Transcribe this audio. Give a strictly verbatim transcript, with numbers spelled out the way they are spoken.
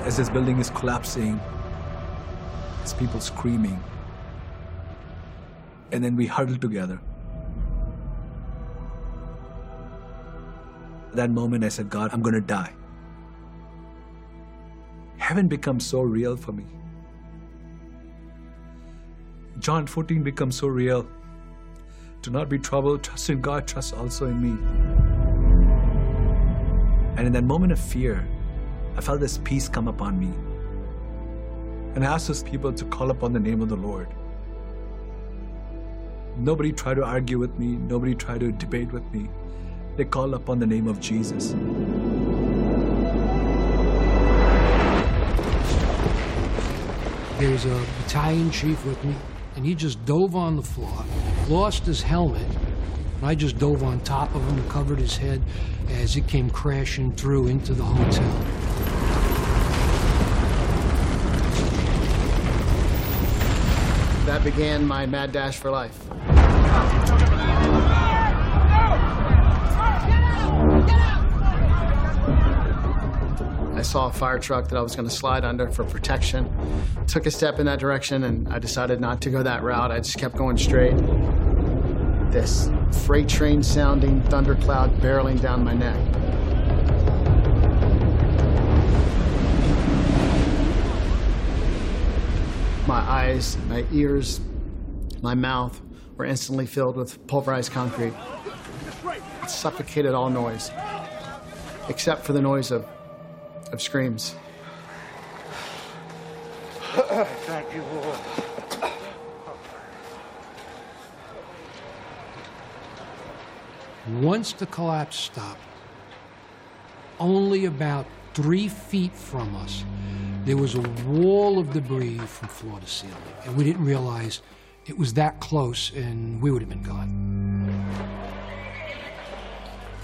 as this building is collapsing, as people screaming. And then we huddle together. That moment I said, God, I'm gonna die. Heaven becomes so real for me. John fourteen becomes so real. Do not be troubled, trust in God, trust also in me. And in that moment of fear, I felt this peace come upon me. And I asked those people to call upon the name of the Lord. Nobody tried to argue with me, nobody tried to debate with me. They called upon the name of Jesus. There's a battalion chief with me, and he just dove on the floor, lost his helmet, and I just dove on top of him and covered his head as it came crashing through into the hotel. That began my mad dash for life. I saw a fire truck that I was going to slide under for protection. Took a step in that direction, and I decided not to go that route. I just kept going straight. This freight train sounding thundercloud barreling down my neck. My eyes, my ears, my mouth were instantly filled with pulverized concrete. It suffocated all noise, except for the noise of, of screams. Thank you, Lord. Once the collapse stopped, only about three feet from us, there was a wall of debris from floor to ceiling. And we didn't realize it was that close and we would have been gone.